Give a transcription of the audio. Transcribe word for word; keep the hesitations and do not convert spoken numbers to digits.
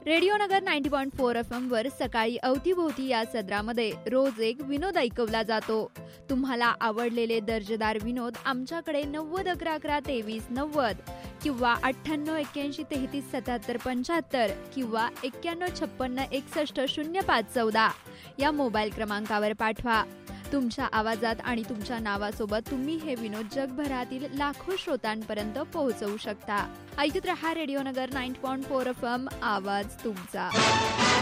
Radio नगर नव्वद point चार F M वर सकाळी अवतीभोवती या सदरामध्ये रोज एक विनोद ऐकवला जातो. तुम्हाला आवडलेले दर्जेदार विनोद आमच्याकडे नव्वद अकरा अकरा तेवीस नव्वद किंवा अठ्ठ्याण्णव एक्क्याऐंशी तेहतीस सत्याहत्तर पंच्याहत्तर किंवा एक्क्याण्णव छप्पन्न एकसष्ट शून्य पाच चौदा या मोबाईल क्रमांकावर पाठवा. तुमच्या आवाजात आणि तुमच्या नावासोबत तुम्ही हे विनोद जगभरातील लाखो श्रोतांपर्यंत पोहोचवू शकता. ऐकत रहा रेडिओ नगर नव्वद पॉईंट चार एफ एम, आवाज तुमचा.